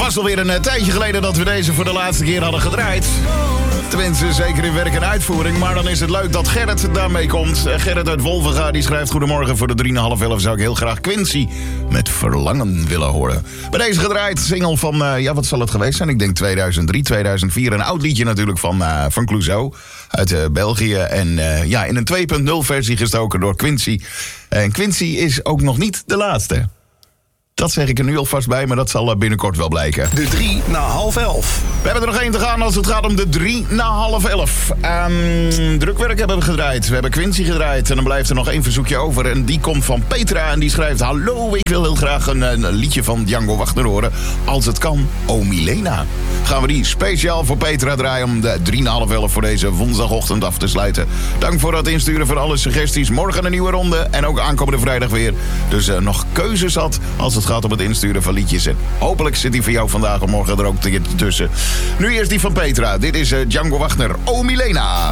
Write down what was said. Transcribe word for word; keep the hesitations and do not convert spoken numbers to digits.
Was alweer een uh, tijdje geleden dat we deze voor de laatste keer hadden gedraaid. Tenminste, zeker in werk en uitvoering. Maar dan is het leuk dat Gerrit daarmee komt. Uh, Gerrit uit Wolvenga, die schrijft: goedemorgen, voor de drie en half elf zou ik heel graag Quincy met Verlangen willen horen. Bij deze gedraaid, single van, uh, ja, wat zal het geweest zijn? Ik denk tweeduizend drie, tweeduizend vier. Een oud liedje natuurlijk van, uh, van Clouseau uit uh, België. En uh, ja, in een twee punt nul versie gestoken door Quincy. En Quincy is ook nog niet de laatste. Dat zeg ik er nu alvast bij, maar dat zal binnenkort wel blijken. De drie na half elf. We hebben er nog één te gaan als het gaat om de drie na half elf. Um, drukwerk hebben we gedraaid. We hebben Quincy gedraaid. En dan blijft er nog één verzoekje over. En die komt van Petra. En die schrijft: hallo, ik wil heel graag een, een liedje van Django Wagner horen. Als het kan, O Milena. Gaan we die speciaal voor Petra draaien om de drie na half elf voor deze woensdagochtend af te sluiten. Dank voor het insturen van alle suggesties. Morgen een nieuwe ronde. En ook aankomende vrijdag weer. Dus uh, nog keuzes had als het gaat om het insturen van liedjes. En hopelijk zit die voor jou vandaag of morgen er ook tussen. Nu eerst die van Petra. Dit is uh, Django Wagner, O Milena.